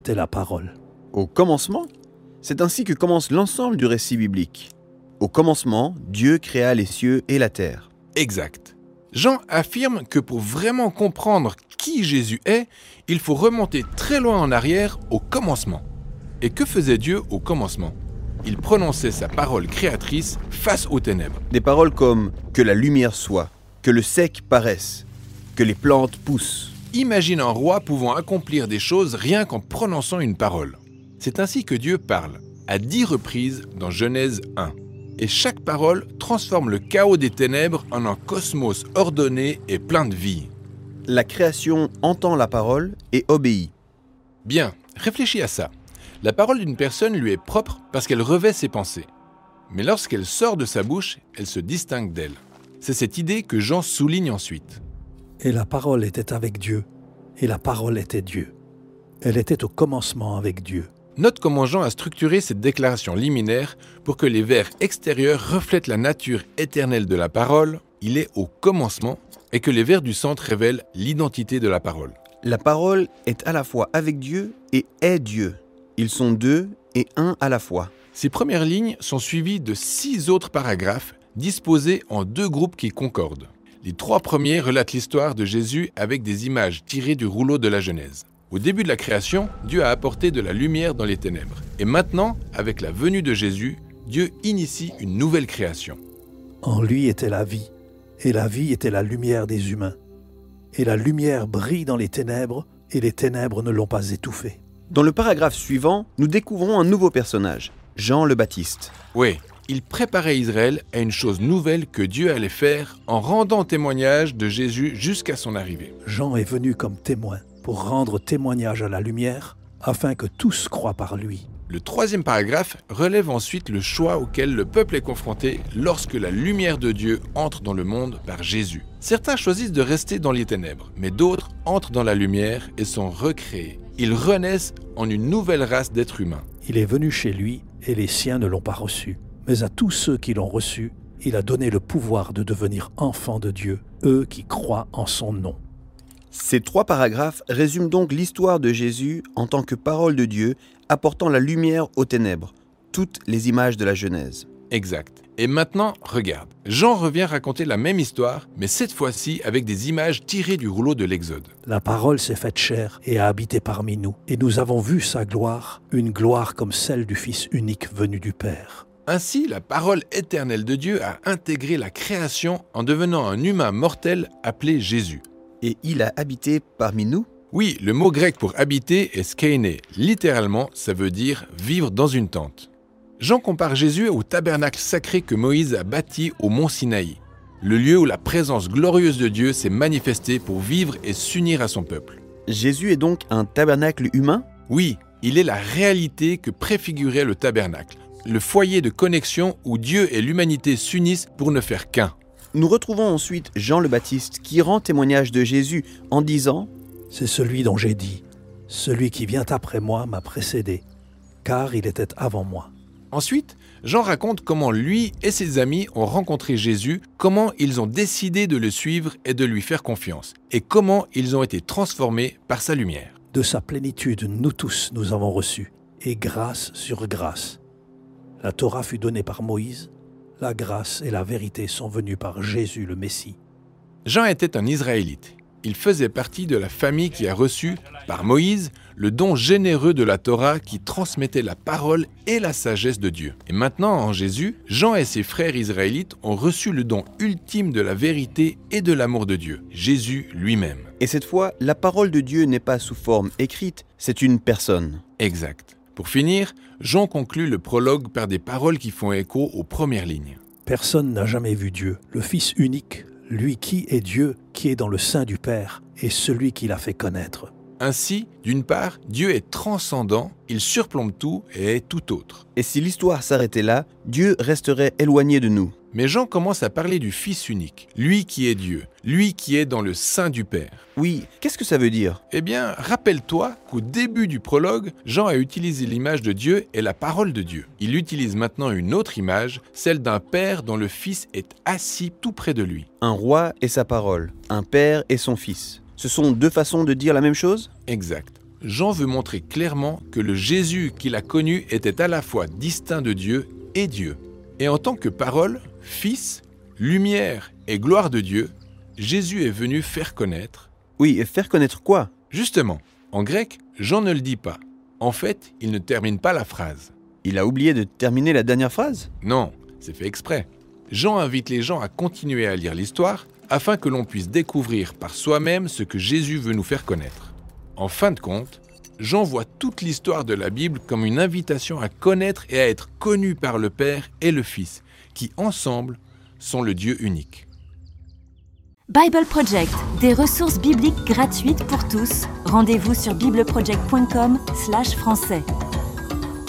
était la parole. Au commencement, c'est ainsi que commence l'ensemble du récit biblique. Au commencement, Dieu créa les cieux et la terre. Exact. Jean affirme que pour vraiment comprendre qui Jésus est, il faut remonter très loin en arrière au commencement. Et que faisait Dieu au commencement ? Il prononçait sa parole créatrice face aux ténèbres. Des paroles comme « que la lumière soit »,« que le sec paraisse »,« que les plantes poussent ». Imagine un roi pouvant accomplir des choses rien qu'en prononçant une parole. C'est ainsi que Dieu parle, à 10 reprises dans Genèse 1. Et chaque parole transforme le chaos des ténèbres en un cosmos ordonné et plein de vie. La création entend la parole et obéit. Bien, réfléchis à ça. La parole d'une personne lui est propre parce qu'elle revêt ses pensées. Mais lorsqu'elle sort de sa bouche, elle se distingue d'elle. C'est cette idée que Jean souligne ensuite. Et la parole était avec Dieu, et la parole était Dieu. Elle était au commencement avec Dieu. Note comment Jean a structuré cette déclaration liminaire pour que les vers extérieurs reflètent la nature éternelle de la parole, il est au commencement, et que les vers du centre révèlent l'identité de la parole. La parole est à la fois avec Dieu et est Dieu. Ils sont deux et un à la fois. Ces premières lignes sont suivies de 6 autres paragraphes disposés en 2 groupes qui concordent. Les 3 premiers relatent l'histoire de Jésus avec des images tirées du rouleau de la Genèse. Au début de la création, Dieu a apporté de la lumière dans les ténèbres. Et maintenant, avec la venue de Jésus, Dieu initie une nouvelle création. En lui était la vie, et la vie était la lumière des humains. Et la lumière brille dans les ténèbres, et les ténèbres ne l'ont pas étouffée. Dans le paragraphe suivant, nous découvrons un nouveau personnage, Jean le Baptiste. Oui, il préparait Israël à une chose nouvelle que Dieu allait faire en rendant témoignage de Jésus jusqu'à son arrivée. Jean est venu comme témoin pour rendre témoignage à la lumière, afin que tous croient par lui. Le 3e paragraphe relève ensuite le choix auquel le peuple est confronté lorsque la lumière de Dieu entre dans le monde par Jésus. Certains choisissent de rester dans les ténèbres, mais d'autres entrent dans la lumière et sont recréés. Ils renaissent en une nouvelle race d'êtres humains. Il est venu chez lui, et les siens ne l'ont pas reçu. Mais à tous ceux qui l'ont reçu, il a donné le pouvoir de devenir enfants de Dieu, eux qui croient en son nom. Ces 3 paragraphes résument donc l'histoire de Jésus en tant que parole de Dieu, apportant la lumière aux ténèbres, toutes les images de la Genèse. Exact. Et maintenant, regarde. Jean revient raconter la même histoire, mais cette fois-ci avec des images tirées du rouleau de l'Exode. La parole s'est faite chair et a habité parmi nous, et nous avons vu sa gloire, une gloire comme celle du Fils unique venu du Père. Ainsi, la parole éternelle de Dieu a intégré la création en devenant un humain mortel appelé Jésus. Et il a habité parmi nous ? Oui, le mot grec pour habiter est skeine. Littéralement, ça veut dire vivre dans une tente. Jean compare Jésus au tabernacle sacré que Moïse a bâti au mont Sinaï, le lieu où la présence glorieuse de Dieu s'est manifestée pour vivre et s'unir à son peuple. Jésus est donc un tabernacle humain ? Oui, il est la réalité que préfigurait le tabernacle, le foyer de connexion où Dieu et l'humanité s'unissent pour ne faire qu'un. Nous retrouvons ensuite Jean le Baptiste qui rend témoignage de Jésus en disant « C'est celui dont j'ai dit, celui qui vient après moi m'a précédé, car il était avant moi. » Ensuite, Jean raconte comment lui et ses amis ont rencontré Jésus, comment ils ont décidé de le suivre et de lui faire confiance, et comment ils ont été transformés par sa lumière. De sa plénitude, nous tous nous avons reçu, et grâce sur grâce. La Torah fut donnée par Moïse, la grâce et la vérité sont venues par Jésus le Messie. Jean était un Israélite. Il faisait partie de la famille qui a reçu, par Moïse, le don généreux de la Torah qui transmettait la parole et la sagesse de Dieu. Et maintenant, en Jésus, Jean et ses frères israélites ont reçu le don ultime de la vérité et de l'amour de Dieu, Jésus lui-même. Et cette fois, la parole de Dieu n'est pas sous forme écrite, c'est une personne. Exact. Pour finir, Jean conclut le prologue par des paroles qui font écho aux premières lignes. Personne n'a jamais vu Dieu, le Fils unique, lui qui est Dieu, qui est dans le sein du Père, et celui qui l'a fait connaître. Ainsi, d'une part, Dieu est transcendant, il surplombe tout et est tout autre. Et si l'histoire s'arrêtait là, Dieu resterait éloigné de nous. Mais Jean commence à parler du Fils unique, lui qui est Dieu, lui qui est dans le sein du Père. Oui, qu'est-ce que ça veut dire ? Eh bien, rappelle-toi qu'au début du prologue, Jean a utilisé l'image de Dieu et la parole de Dieu. Il utilise maintenant une autre image, celle d'un père dont le fils est assis tout près de lui. Un roi et sa parole, un père et son fils. Ce sont 2 façons de dire la même chose ? Exact. Jean veut montrer clairement que le Jésus qu'il a connu était à la fois distinct de Dieu et Dieu. Et en tant que parole, fils, lumière et gloire de Dieu, Jésus est venu faire connaître. Oui, et faire connaître quoi? Justement, en grec, Jean ne le dit pas. En fait, il ne termine pas la phrase. Il a oublié de terminer la dernière phrase? Non, c'est fait exprès. Jean invite les gens à continuer à lire l'histoire afin que l'on puisse découvrir par soi-même ce que Jésus veut nous faire connaître. En fin de compte, Jean voit toute l'histoire de la Bible comme une invitation à connaître et à être connu par le Père et le Fils, qui ensemble sont le Dieu unique. Bible Project, des ressources bibliques gratuites pour tous. Rendez-vous sur bibleproject.com/français.